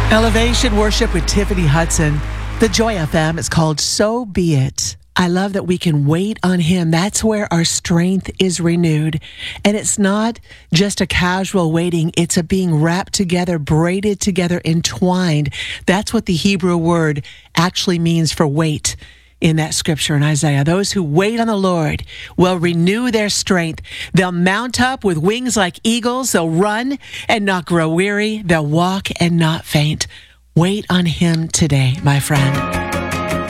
Elevation Worship with Tiffany Hudson. The Joy FM is called So Be It. I love that we can wait on Him. That's where our strength is renewed. And it's not just a casual waiting. It's a being wrapped together, braided together, entwined. That's what the Hebrew word actually means for wait in that scripture in Isaiah. Those who wait on the Lord will renew their strength. They'll mount up with wings like eagles. They'll run and not grow weary. They'll walk and not faint. Wait on Him today, my friend.